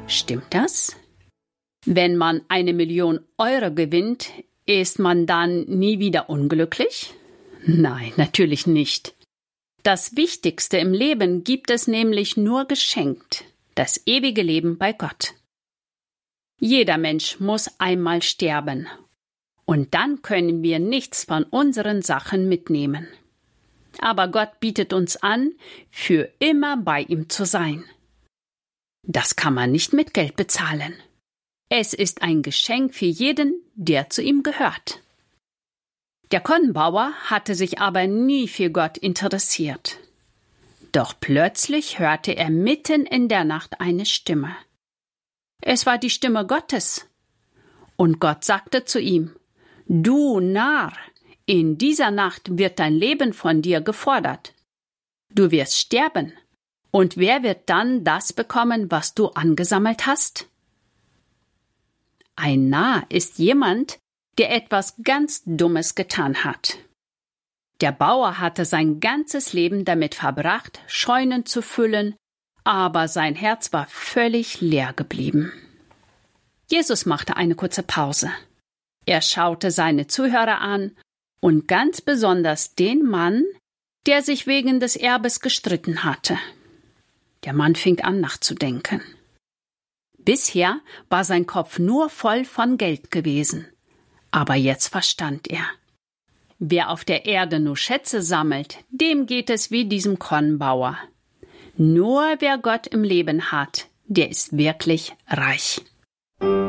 Stimmt das? Wenn man 1 Million Euro gewinnt, ist man dann nie wieder unglücklich? Nein, natürlich nicht. Das Wichtigste im Leben gibt es nämlich nur geschenkt, das ewige Leben bei Gott. Jeder Mensch muss einmal sterben, und dann können wir nichts von unseren Sachen mitnehmen. Aber Gott bietet uns an, für immer bei ihm zu sein. Das kann man nicht mit Geld bezahlen. Es ist ein Geschenk für jeden, der zu ihm gehört. Der Kornbauer hatte sich aber nie für Gott interessiert. Doch plötzlich hörte er mitten in der Nacht eine Stimme. Es war die Stimme Gottes. Und Gott sagte zu ihm: Du Narr, in dieser Nacht wird dein Leben von dir gefordert. Du wirst sterben. Und wer wird dann das bekommen, was du angesammelt hast? Ein Narr ist jemand, der etwas ganz Dummes getan hat. Der Bauer hatte sein ganzes Leben damit verbracht, Scheunen zu füllen, aber sein Herz war völlig leer geblieben. Jesus machte eine kurze Pause. Er schaute seine Zuhörer an und ganz besonders den Mann, der sich wegen des Erbes gestritten hatte. Der Mann fing an nachzudenken. Bisher war sein Kopf nur voll von Geld gewesen. Aber jetzt verstand er. Wer auf der Erde nur Schätze sammelt, dem geht es wie diesem Kornbauer. Nur wer Gott im Leben hat, der ist wirklich reich.